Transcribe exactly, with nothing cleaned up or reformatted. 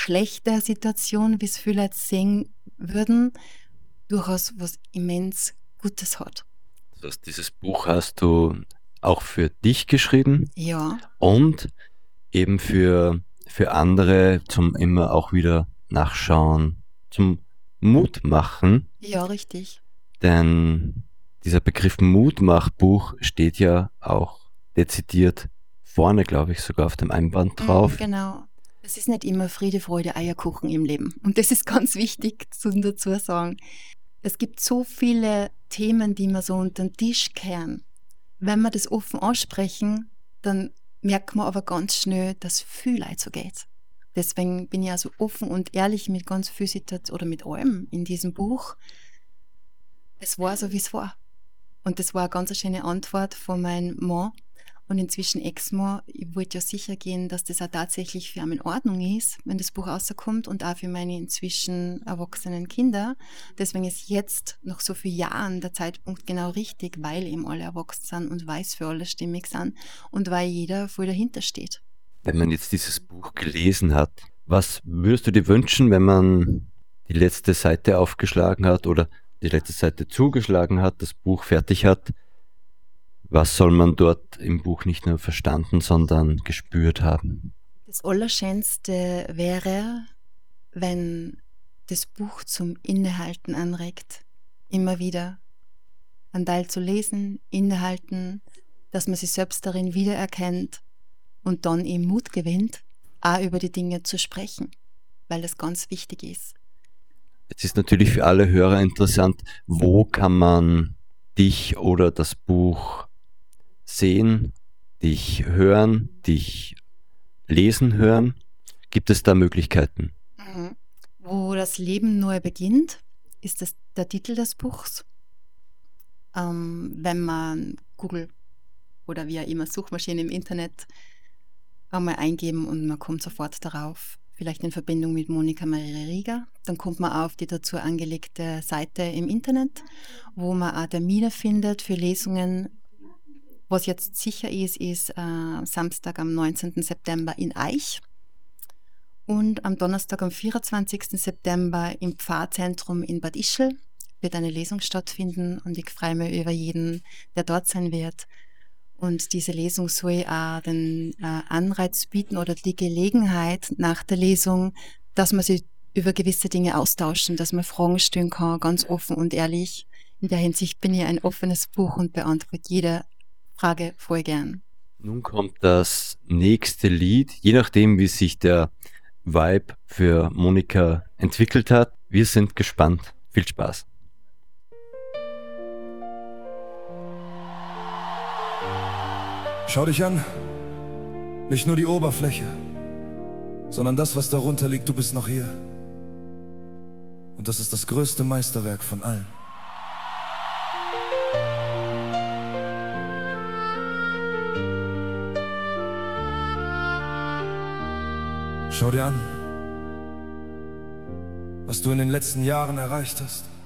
schlechte Situation, wie es viele Leute sehen würden, durchaus was immens Gutes hat. Das heißt, dieses Buch hast du auch für dich geschrieben Ja, und eben für, für andere zum immer auch wieder nachschauen, zum Mut machen, ja, richtig. denn dieser Begriff Mutmachbuch steht ja auch dezidiert vorne, glaube ich, sogar auf dem Einband Mhm, drauf. genau. Es ist nicht immer Friede, Freude, Eierkuchen im Leben. Und das ist ganz wichtig zu dazu sagen. Es gibt so viele Themen, die man so unter den Tisch kehren. Wenn wir das offen ansprechen, dann merkt man aber ganz schnell, dass viel Leid so geht. Deswegen bin ich also offen und ehrlich mit ganz viel Situation oder mit allem in diesem Buch. Es war so, wie es war. Und das war eine ganz schöne Antwort von meinem Mann und inzwischen Ex-Mann. Ich wollte ja sicher gehen, dass das auch tatsächlich für ihn in Ordnung ist, wenn das Buch rauskommt und auch für meine inzwischen erwachsenen Kinder. Deswegen ist jetzt nach so vielen Jahren der Zeitpunkt genau richtig, weil eben alle erwachsen sind und weil es für alle stimmig sind und weil jeder voll dahinter steht. Wenn man jetzt dieses Buch gelesen hat, was würdest du dir wünschen, wenn man die letzte Seite aufgeschlagen hat oder die letzte Seite zugeschlagen hat, das Buch fertig hat? Was soll man dort im Buch nicht nur verstanden, sondern gespürt haben? Das Allerschönste wäre, wenn das Buch zum Innehalten anregt. Immer wieder einen Teil zu lesen, innehalten, dass man sich selbst darin wiedererkennt und dann eben Mut gewinnt, auch über die Dinge zu sprechen, weil das ganz wichtig ist. Jetzt ist natürlich für alle Hörer interessant, wo kann man dich oder das Buch sehen, dich hören, dich lesen hören? Gibt es da Möglichkeiten? Mhm. Wo das Leben neu beginnt, ist das der Titel des Buchs. Ähm, wenn man Google oder wie auch immer Suchmaschine im Internet einmal eingeben und man kommt sofort darauf, vielleicht in Verbindung mit Monika Maria Rieger, dann kommt man auf die dazu angelegte Seite im Internet, wo man auch Termine findet für Lesungen. Was jetzt sicher ist, ist äh, Samstag am neunzehnten September in Aich und am Donnerstag am vierundzwanzigsten September im Pfarrzentrum in Bad Ischl wird eine Lesung stattfinden und ich freue mich über jeden, der dort sein wird. Und diese Lesung soll auch den äh, Anreiz bieten oder die Gelegenheit nach der Lesung, dass man sich über gewisse Dinge austauschen, dass man Fragen stellen kann, ganz offen und ehrlich. In der Hinsicht bin ich ein offenes Buch und beantworte jede Frage voll gern. Nun kommt das nächste Lied, je nachdem, wie sich der Vibe für Monika entwickelt hat. Wir sind gespannt. Viel Spaß. Schau dich an, nicht nur die Oberfläche, sondern das, was darunter liegt. Du bist noch hier. Und das ist das größte Meisterwerk von allen. Schau dir an, was du in den letzten Jahren erreicht hast.